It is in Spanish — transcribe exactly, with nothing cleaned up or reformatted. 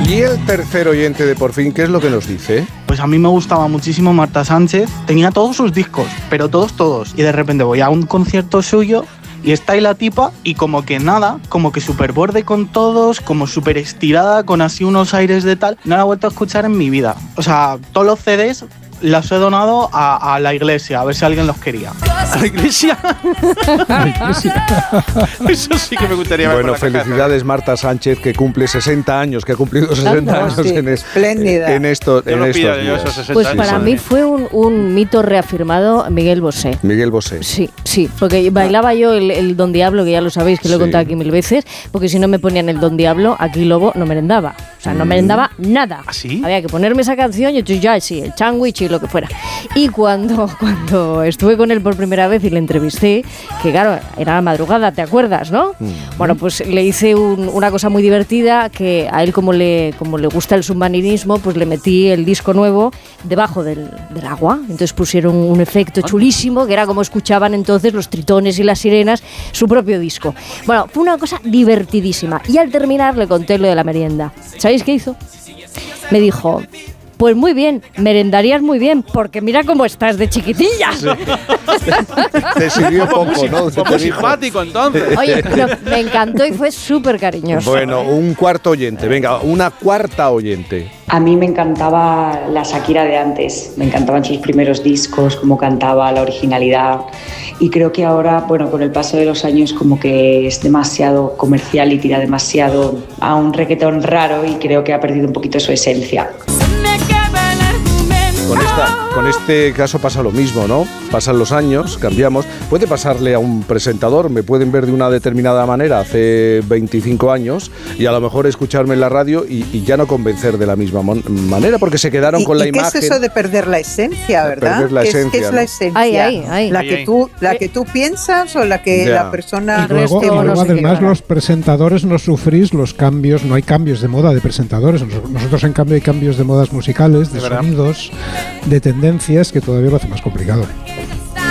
Y el tercer oyente de Por Fin, ¿qué es lo que nos dice? Pues a mí me gustaba muchísimo Marta Sánchez, tenía todos sus discos, pero todos, todos. Y de repente voy a un concierto suyo y está ahí la tipa y como que nada, como que súper borde con todos, como súper estirada, con así unos aires de tal. No la he vuelto a escuchar en mi vida. O sea, todos los C Ds los he donado a, a la iglesia, a ver si alguien los quería. ¿A la iglesia? ¿A la iglesia? Eso sí que me gustaría ver. Bueno, felicidades Marta Sánchez, que cumple sesenta años, que ha cumplido sesenta años sí, en, es, espléndida. en, esto, en no estos pida, días. Pues para mí fue un, un mito reafirmado Miguel Bosé. Miguel Bosé. Sí, sí, porque bailaba yo el, el Don Diablo, que ya lo sabéis, que lo he Sí. contado aquí mil veces, porque si no me ponían el Don Diablo, aquí Lobo no merendaba. O sea, no merendaba nada. ¿Ah, sí? Había que ponerme esa canción y yo ya, sí, el sándwich y lo que fuera. Y cuando, cuando estuve con él por primera vez y le entrevisté, que claro, era la madrugada, ¿te acuerdas, no? Mm. Bueno, pues le hice un, una cosa muy divertida, que a él como le, como le gusta el submarinismo, pues le metí el disco nuevo debajo del, del agua. Entonces pusieron un efecto chulísimo, que era como escuchaban entonces los tritones y las sirenas, su propio disco. Bueno, fue una cosa divertidísima. Y al terminar le conté lo de la merienda. ¿Sabéis qué hizo? Me dijo... Pues muy bien, merendarías muy bien, porque mira cómo estás de chiquitilla. Sí. Te sirvió poco, ¿no? Fue simpático entonces. Oye, no, me encantó y fue súper cariñoso. Bueno, un cuarto oyente, venga, una cuarta oyente. A mí me encantaba la Shakira de antes, me encantaban sus primeros discos, cómo cantaba, la originalidad, y creo que ahora, bueno, con el paso de los años como que es demasiado comercial y tira demasiado a un reggaetón raro y creo que ha perdido un poquito su esencia. Con, esta, con este caso pasa lo mismo, ¿no? Pasan los años, cambiamos. Puede pasarle a un presentador, me pueden ver de una determinada manera hace veinticinco años y a lo mejor escucharme en la radio y, y ya no convencer de la misma mon- manera porque se quedaron ¿Y, con la y imagen. ¿Qué es eso de perder la esencia, verdad? Perder la ¿Qué, esencia, es, ¿Qué es ¿no? la esencia? Ay, ay, ay. ¿La, Ay, que ay. tú, ¿La que tú piensas o la que Ya. la persona... Y luego- Y no luego sé qué además cara. los presentadores no sufrís los cambios, no hay cambios de moda de presentadores. Nos- Nosotros en cambio hay cambios de modas musicales, de De verdad. sonidos, de tendencias que todavía lo hace más complicado.